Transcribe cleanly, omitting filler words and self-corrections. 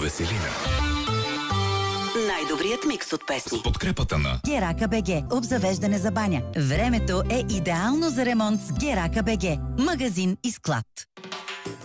Веселина. Най-добрият микс от песни. С подкрепата на Герака БГ. Обзавеждане за баня. Времето е идеално за ремонт с Герака БГ. Магазин и склад.